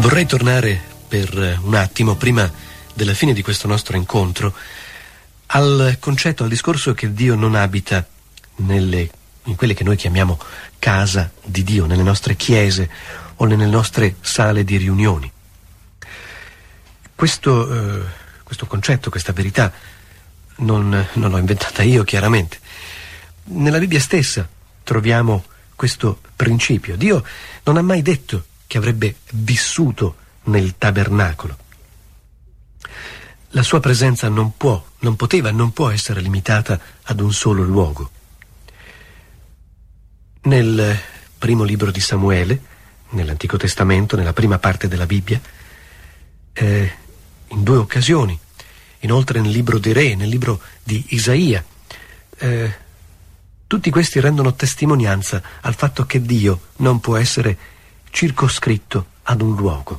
Vorrei tornare per un attimo, prima della fine di questo nostro incontro, al concetto, al discorso che Dio non abita in quelle che noi chiamiamo casa di Dio, nelle nostre chiese o nelle nostre sale di riunioni. Questo concetto, questa verità, non l'ho inventata io, chiaramente. Nella Bibbia stessa troviamo questo principio. Dio non ha mai detto che avrebbe vissuto nel tabernacolo. La sua presenza non poteva, non può essere limitata ad un solo luogo. Nel primo libro di Samuele, nell'Antico Testamento, nella prima parte della Bibbia, in 2 occasioni, inoltre nel libro dei Re, nel libro di Isaia, tutti questi rendono testimonianza al fatto che Dio non può essere circoscritto ad un luogo.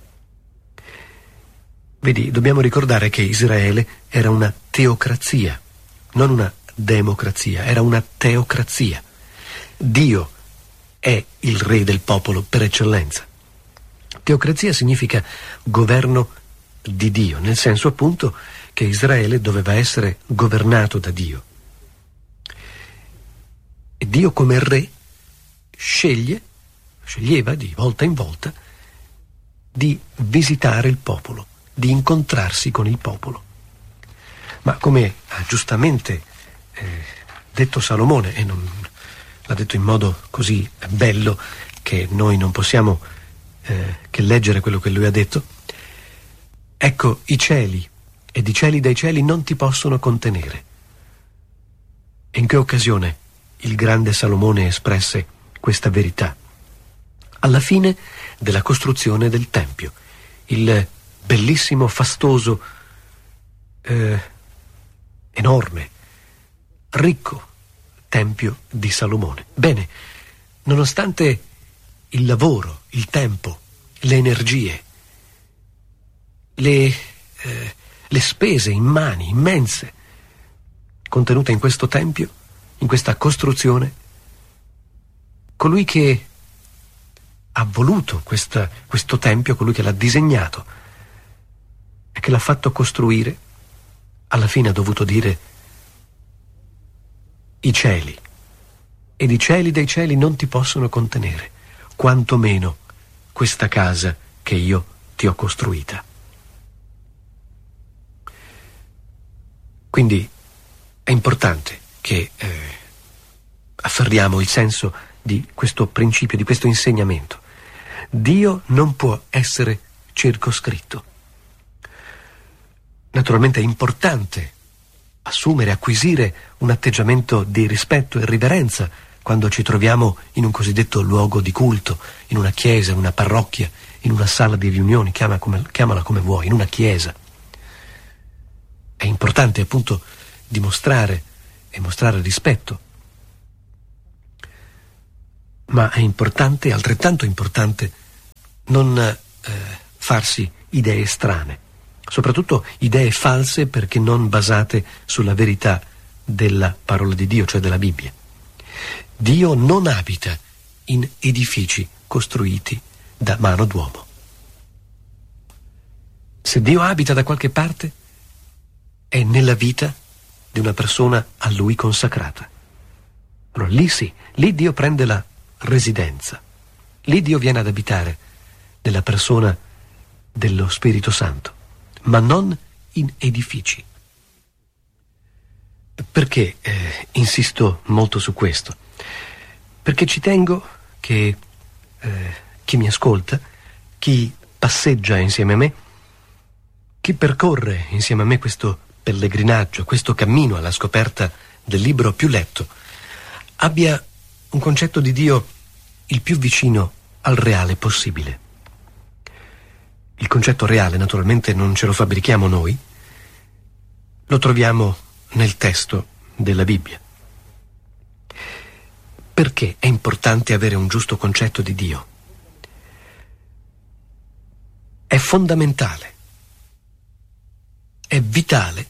Vedi, dobbiamo ricordare che Israele era una teocrazia, non una democrazia, era una teocrazia. Dio è il re del popolo per eccellenza. Teocrazia significa governo di Dio, nel senso appunto che Israele doveva essere governato da Dio. E Dio come re sceglieva di volta in volta di visitare il popolo, di incontrarsi con il popolo. Ma come ha giustamente detto Salomone, e non l'ha detto in modo così bello che noi non possiamo che leggere quello che lui ha detto, ecco, i cieli ed i cieli dei cieli non ti possono contenere. E in che occasione il grande Salomone espresse questa verità? Alla fine della costruzione del Tempio, il bellissimo, fastoso, enorme, ricco Tempio di Salomone. Bene, nonostante il lavoro, il tempo, le energie, le spese immani, immense, contenute in questo Tempio, in questa costruzione, colui che ha voluto questo Tempio, colui che l'ha disegnato e che l'ha fatto costruire, alla fine ha dovuto dire: i cieli ed i cieli dei cieli non ti possono contenere, quanto meno questa casa che io ti ho costruita. Quindi è importante che afferriamo il senso di questo principio, di questo insegnamento. Dio non può essere circoscritto. Naturalmente è importante assumere, acquisire un atteggiamento di rispetto e riverenza quando ci troviamo in un cosiddetto luogo di culto, in una chiesa, in una parrocchia, in una sala di riunioni, chiamala come vuoi, in una chiesa. È importante appunto dimostrare e mostrare rispetto. Ma è importante, altrettanto importante, non farsi idee strane, soprattutto idee false perché non basate sulla verità della parola di Dio, cioè della Bibbia. Dio non abita in edifici costruiti da mano d'uomo. Se Dio abita da qualche parte, è nella vita di una persona a Lui consacrata. Allora lì sì, lì Dio prende la residenza. Lì Dio viene ad abitare nella persona dello Spirito Santo, ma non in edifici. Perché insisto molto su questo? Perché ci tengo che chi mi ascolta, chi passeggia insieme a me, chi percorre insieme a me questo pellegrinaggio, questo cammino alla scoperta del libro più letto, abbia un concetto di Dio il più vicino al reale possibile. Il concetto reale, naturalmente, non ce lo fabbrichiamo noi, lo troviamo nel testo della Bibbia. Perché è importante avere un giusto concetto di Dio? È fondamentale, è vitale,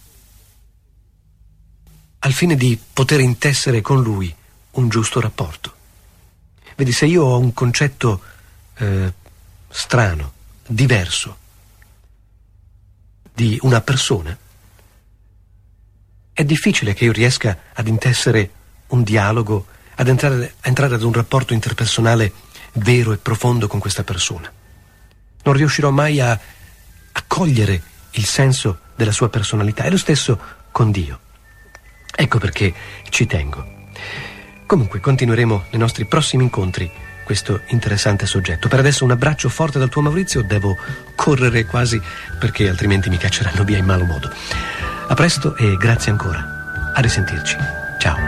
al fine di poter intessere con Lui un giusto rapporto. Vedi, se io ho un concetto strano diverso di una persona, è difficile che io riesca ad intessere un dialogo, ad entrare ad un rapporto interpersonale vero e profondo con questa persona. Non riuscirò mai a cogliere il senso della sua personalità. È lo stesso con Dio. Ecco perché ci tengo. Comunque continueremo nei nostri prossimi incontri questo interessante soggetto. Per adesso un abbraccio forte dal tuo Maurizio. Devo correre quasi perché altrimenti mi cacceranno via in malo modo. A presto e grazie ancora. A risentirci. Ciao.